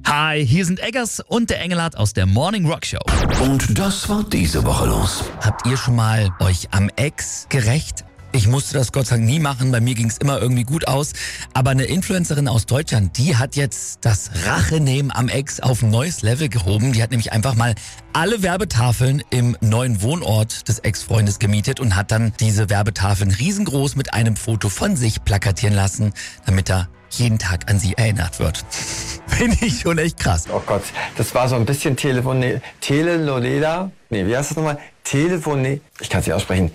Hi, hier sind Eggers und der Engelhardt aus der Morning Rock Show. Und das war diese Woche los. Habt ihr schon mal euch am Ex gerächt? Ich musste das Gott sei Dank nie machen, bei mir ging es immer irgendwie gut aus. Aber eine Influencerin aus Deutschland, die hat jetzt das Rachenehmen am Ex auf ein neues Level gehoben. Die hat nämlich einfach mal alle Werbetafeln im neuen Wohnort des Ex-Freundes gemietet und hat dann diese Werbetafeln riesengroß mit einem Foto von sich plakatieren lassen, damit er jeden Tag an sie erinnert wird. Finde ich schon echt krass. Oh Gott, das war so ein bisschen Telenolela. Nee, wie heißt das nochmal? Ich kann es nicht aussprechen.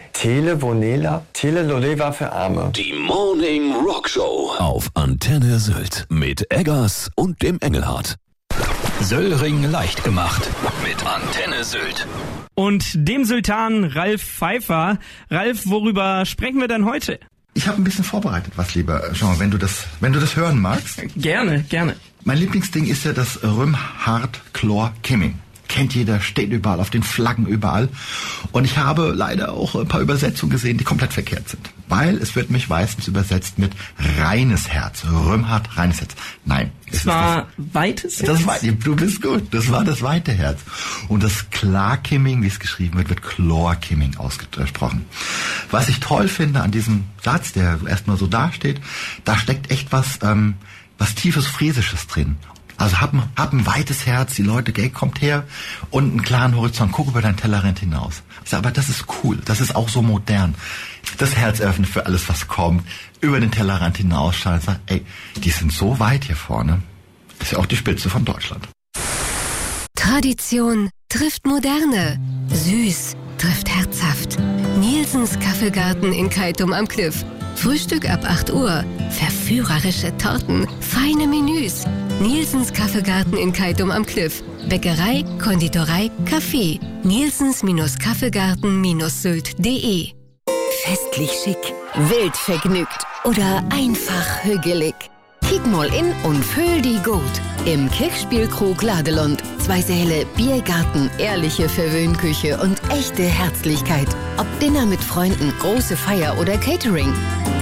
Telenolela für Arme. Die Morning Rock Show auf Antenne Sylt mit Eggers und dem Engelhardt. Söllring leicht gemacht mit Antenne Sylt. Und dem Sultan Ralf Pfeiffer. Ralf, worüber sprechen wir denn heute? Ich habe ein bisschen vorbereitet, was, lieber Jean, wenn du das hören magst. Gerne. Mein Lieblingsding ist ja das Römhard Chlor Kimming. Kennt jeder, steht überall, auf den Flaggen überall. Und ich habe leider auch ein paar Übersetzungen gesehen, die komplett verkehrt sind. Weil es wird mich meistens übersetzt mit reines Herz. Römhard, reines Herz. Nein. Es war weites Herz? Du bist gut. Das war das weite Herz. Und das Klarkimming, wie es geschrieben wird Chlorkimming ausgesprochen. Was ich toll finde an diesem Satz, der erstmal so dasteht, da steckt echt was tiefes Friesisches drin. Also hab ein weites Herz, die Leute, kommt her und einen klaren Horizont, guck über deinen Tellerrand hinaus. Ich sag, aber das ist cool, das ist auch so modern. Das Herz öffnet für alles, was kommt, über den Tellerrand hinausschauen und sagen, ey, die sind so weit hier vorne. Das ist ja auch die Spitze von Deutschland. Tradition trifft Moderne. Süß trifft herzhaft. Nielsens Kaffeegarten in Keitum am Kliff. Frühstück ab 8 Uhr. Verführerische Torten. Feine Menüs. Nielsens Kaffeegarten in Keitum am Kliff. Bäckerei, Konditorei, Kaffee. Nielsens-Kaffeegarten-sylt.de. Festlich schick, wild vergnügt oder einfach hügelig. Kick mal in und füll die gut. Im Kirchspielkrug Ladelund. 2 Säle, Biergarten, ehrliche Verwöhnküche und echte Herzlichkeit. Ob Dinner mit Freunden, große Feier oder Catering.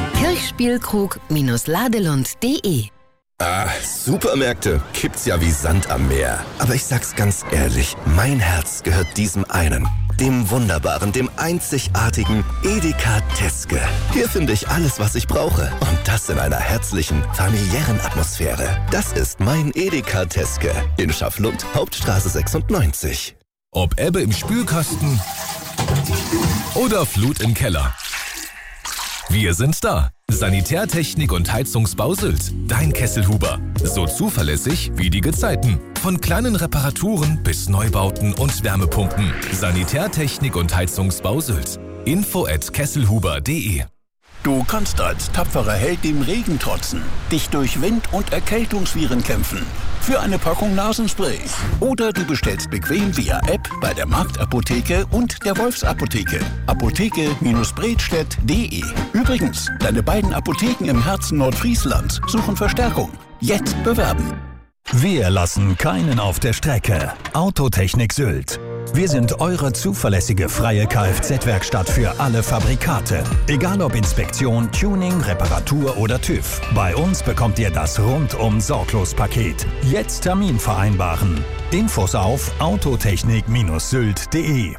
Kirchspielkrug-ladelund.de. Supermärkte gibt's ja wie Sand am Meer. Aber ich sag's ganz ehrlich, mein Herz gehört diesem einen. Dem wunderbaren, dem einzigartigen Edeka Teske. Hier finde ich alles, was ich brauche. Und das in einer herzlichen, familiären Atmosphäre. Das ist mein Edeka Teske in Schafflund, Hauptstraße 96. Ob Ebbe im Spülkasten oder Flut im Keller. Wir sind da. Sanitärtechnik und Heizungsbau Sylt. Dein Kesselhuber. So zuverlässig wie die Gezeiten. Von kleinen Reparaturen bis Neubauten und Wärmepumpen. Sanitärtechnik und Heizungsbau Sylt. info@kesselhuber.de. Du kannst als tapferer Held dem Regen trotzen, dich durch Wind- und Erkältungsviren kämpfen. Für eine Packung Nasenspray. Oder du bestellst bequem via App bei der Marktapotheke und der Wolfsapotheke. Apotheke-Bredstedt.de. Übrigens, deine beiden Apotheken im Herzen Nordfrieslands suchen Verstärkung. Jetzt bewerben. Wir lassen keinen auf der Strecke. Autotechnik Sylt. Wir sind eure zuverlässige freie Kfz-Werkstatt für alle Fabrikate. Egal ob Inspektion, Tuning, Reparatur oder TÜV. Bei uns bekommt ihr das Rundum-Sorglos-Paket. Jetzt Termin vereinbaren. Infos auf autotechnik-sylt.de.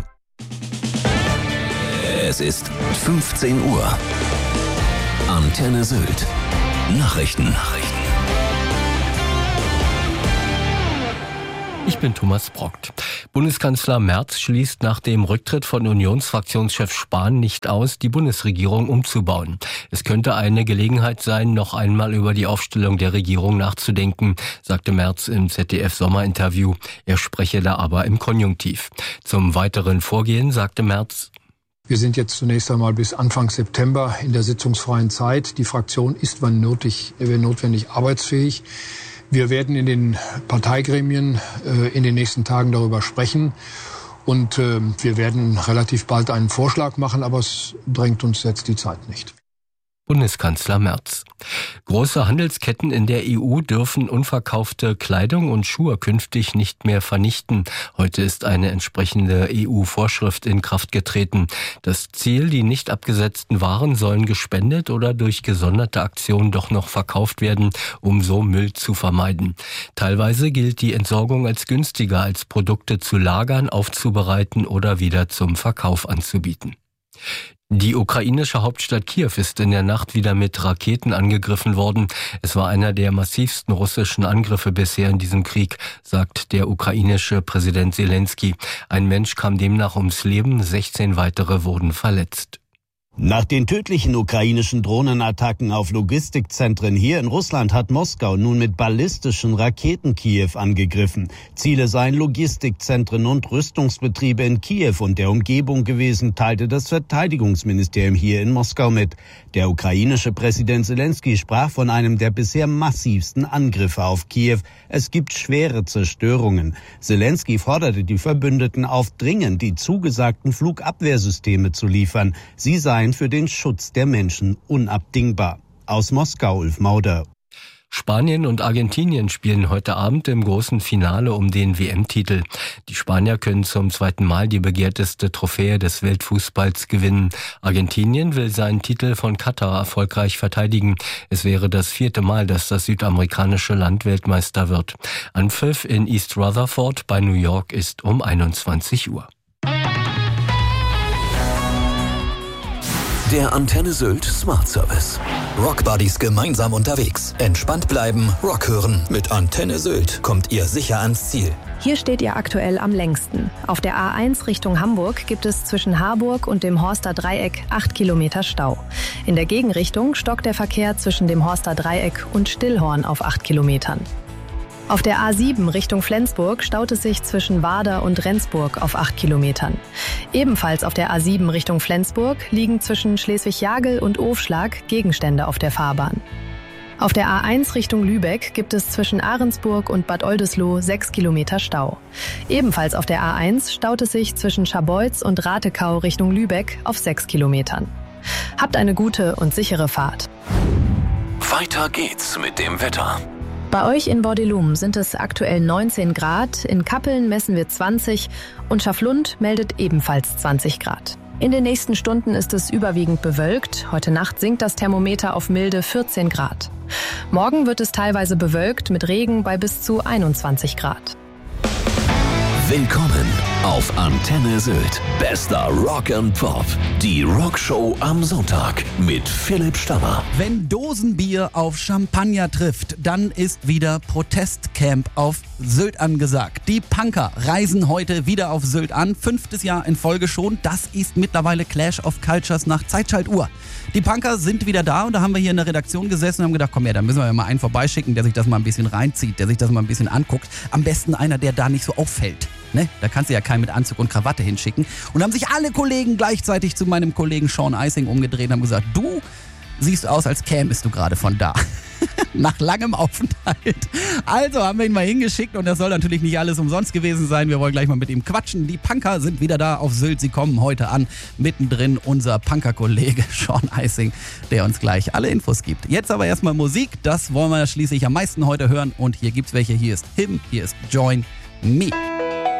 Es ist 15 Uhr. Antenne Sylt. Nachrichten. Ich bin Thomas Brockt. Bundeskanzler Merz schließt nach dem Rücktritt von Unionsfraktionschef Spahn nicht aus, die Bundesregierung umzubauen. Es könnte eine Gelegenheit sein, noch einmal über die Aufstellung der Regierung nachzudenken, sagte Merz im ZDF-Sommerinterview. Er spreche da aber im Konjunktiv. Zum weiteren Vorgehen sagte Merz: Wir sind jetzt zunächst einmal bis Anfang September in der sitzungsfreien Zeit. Die Fraktion ist, wenn notwendig, arbeitsfähig. Wir werden in den Parteigremien in den nächsten Tagen darüber sprechen und wir werden relativ bald einen Vorschlag machen, aber es drängt uns jetzt die Zeit nicht. Bundeskanzler Merz. Große Handelsketten in der EU dürfen unverkaufte Kleidung und Schuhe künftig nicht mehr vernichten. Heute ist eine entsprechende EU-Vorschrift in Kraft getreten. Das Ziel, die nicht abgesetzten Waren sollen gespendet oder durch gesonderte Aktionen doch noch verkauft werden, um so Müll zu vermeiden. Teilweise gilt die Entsorgung als günstiger, als Produkte zu lagern, aufzubereiten oder wieder zum Verkauf anzubieten. Die ukrainische Hauptstadt Kiew ist in der Nacht wieder mit Raketen angegriffen worden. Es war einer der massivsten russischen Angriffe bisher in diesem Krieg, sagt der ukrainische Präsident Zelensky. Ein Mensch kam demnach ums Leben, 16 weitere wurden verletzt. Nach den tödlichen ukrainischen Drohnenattacken auf Logistikzentren hier in Russland hat Moskau nun mit ballistischen Raketen Kiew angegriffen. Ziele seien Logistikzentren und Rüstungsbetriebe in Kiew und der Umgebung gewesen, teilte das Verteidigungsministerium hier in Moskau mit. Der ukrainische Präsident Zelensky sprach von einem der bisher massivsten Angriffe auf Kiew. Es gibt schwere Zerstörungen. Zelensky forderte die Verbündeten auf, dringend die zugesagten Flugabwehrsysteme zu liefern. Sie seien für den Schutz der Menschen unabdingbar. Aus Moskau, Ulf Mauder. Spanien und Argentinien spielen heute Abend im großen Finale um den WM-Titel. Die Spanier können zum zweiten Mal die begehrteste Trophäe des Weltfußballs gewinnen. Argentinien will seinen Titel von Katar erfolgreich verteidigen. Es wäre das 4. Mal, dass das südamerikanische Land Weltmeister wird. Anpfiff in East Rutherford bei New York ist um 21 Uhr. Der Antenne Sylt Smart Service. Rock Buddies gemeinsam unterwegs. Entspannt bleiben, Rock hören. Mit Antenne Sylt kommt ihr sicher ans Ziel. Hier steht ihr aktuell am längsten. Auf der A1 Richtung Hamburg gibt es zwischen Harburg und dem Horster Dreieck 8 Kilometer Stau. In der Gegenrichtung stockt der Verkehr zwischen dem Horster Dreieck und Stillhorn auf 8 Kilometern. Auf der A7 Richtung Flensburg staut es sich zwischen Warder und Rendsburg auf 8 Kilometern. Ebenfalls auf der A7 Richtung Flensburg liegen zwischen Schleswig-Jagel und Ofschlag Gegenstände auf der Fahrbahn. Auf der A1 Richtung Lübeck gibt es zwischen Ahrensburg und Bad Oldesloe 6 Kilometer Stau. Ebenfalls auf der A1 staut es sich zwischen Scharbeutz und Ratekau Richtung Lübeck auf 6 Kilometern. Habt eine gute und sichere Fahrt. Weiter geht's mit dem Wetter. Bei euch in Bordelum sind es aktuell 19 Grad, in Kappeln messen wir 20 und Schaflund meldet ebenfalls 20 Grad. In den nächsten Stunden ist es überwiegend bewölkt. Heute Nacht sinkt das Thermometer auf milde 14 Grad. Morgen wird es teilweise bewölkt mit Regen bei bis zu 21 Grad. Willkommen auf Antenne Sylt. Bester Rock and Pop. Die Rockshow am Sonntag mit Philipp Stammer. Wenn Dosenbier auf Champagner trifft, dann ist wieder Protestcamp auf Sylt angesagt. Die Punker reisen heute wieder auf Sylt an. 5. Jahr in Folge schon. Das ist mittlerweile Clash of Cultures nach Zeitschaltuhr. Die Punker sind wieder da und da haben wir hier in der Redaktion gesessen und haben gedacht, komm her, da müssen wir ja mal einen vorbeischicken, der sich das mal ein bisschen reinzieht, der sich das mal ein bisschen anguckt. Am besten einer, der da nicht so auffällt. Ne? Da kannst du ja keinen mit Anzug und Krawatte hinschicken. Und haben sich alle Kollegen gleichzeitig zu meinem Kollegen Sean Eising umgedreht und haben gesagt, du siehst aus, als kämest du gerade von da. Nach langem Aufenthalt. Also haben wir ihn mal hingeschickt und das soll natürlich nicht alles umsonst gewesen sein. Wir wollen gleich mal mit ihm quatschen. Die Punker sind wieder da auf Sylt. Sie kommen heute an. Mittendrin unser Punker-Kollege Sean Eising, der uns gleich alle Infos gibt. Jetzt aber erstmal Musik. Das wollen wir schließlich am meisten heute hören. Und hier gibt's welche. Hier ist Him, hier ist Join Me.